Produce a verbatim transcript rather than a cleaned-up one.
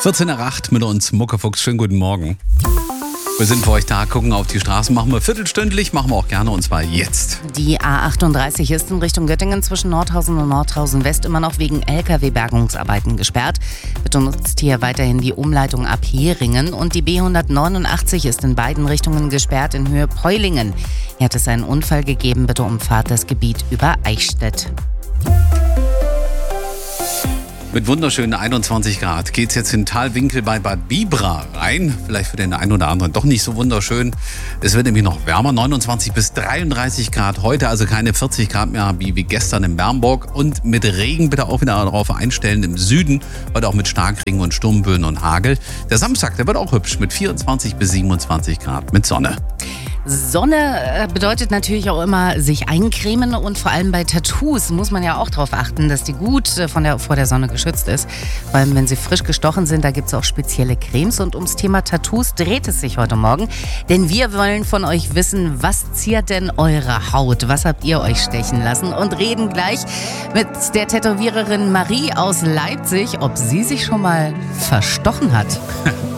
vierzehn nach acht mit uns, Muckefuchs. Schönen guten Morgen. Wir sind für euch da, gucken auf die Straßen, machen wir viertelstündlich, machen wir auch gerne und zwar jetzt. Die A achtunddreißig ist in Richtung Göttingen zwischen Nordhausen und Nordhausen West immer noch wegen L K W-Bergungsarbeiten gesperrt. Bitte nutzt hier weiterhin die Umleitung ab Heringen und die B hundertneunundachtzig ist in beiden Richtungen gesperrt in Höhe Peulingen. Hier hat es einen Unfall gegeben, bitte umfahrt das Gebiet über Eichstätt. Mit wunderschönen einundzwanzig Grad geht's jetzt in Talwinkel bei Bad Bibra rein. Vielleicht für den einen oder anderen doch nicht so wunderschön. Es wird nämlich noch wärmer, neunundzwanzig bis dreiunddreißig Grad. Heute also keine vierzig Grad mehr wie, wie gestern in Bernburg. Und mit Regen bitte auch wieder darauf einstellen im Süden. Heute auch mit Starkregen und Sturmböen und Hagel. Der Samstag, der wird auch hübsch mit vierundzwanzig bis siebenundzwanzig Grad mit Sonne. Sonne bedeutet natürlich auch immer sich eincremen und vor allem bei Tattoos muss man ja auch darauf achten, dass die gut von der, vor der Sonne geschützt ist. Vor allem, wenn sie frisch gestochen sind, da gibt es auch spezielle Cremes. Und ums Thema Tattoos dreht es sich heute Morgen. Denn wir wollen von euch wissen, was ziert denn eure Haut? Was habt ihr euch stechen lassen? Und reden gleich mit der Tätowiererin Marie aus Leipzig, ob sie sich schon mal verstochen hat.